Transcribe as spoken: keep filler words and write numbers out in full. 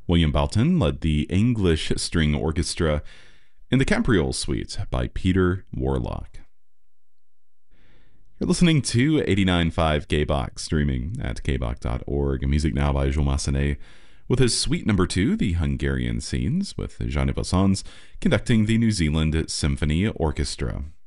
William Boughton led the English String Orchestra in the Capriole Suite by Peter Warlock. You're listening to eighty-nine point five K B O X, streaming at k b o k dot org. Music now by Jules Massenet, with his Suite Number Two, the Hungarian Scenes, with Jean Evasons conducting the New Zealand Symphony Orchestra.